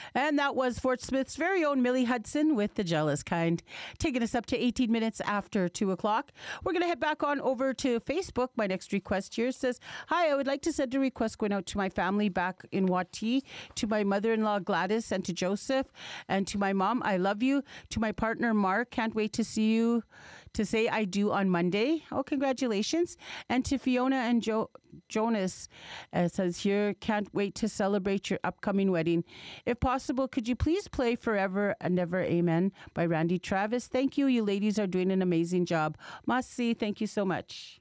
And that was Fort Smith's very own Millie Hudson with The Jealous Kind, taking us up to 18 minutes after 2 o'clock. We're going to head back on over to Facebook. My next request here says, hi, I would like to send a request going out to my family back in Wati, to my mother-in-law Gladys and to Joseph, and to my mom, I love you, to my partner Mark, can't wait to see you, to say I do on Monday. Oh, congratulations. And to Fiona and Jonas, says here, can't wait to celebrate your upcoming wedding. If possible, could you please play Forever and Never Amen by Randy Travis? Thank you. You ladies are doing an amazing job. Masi, thank you so much.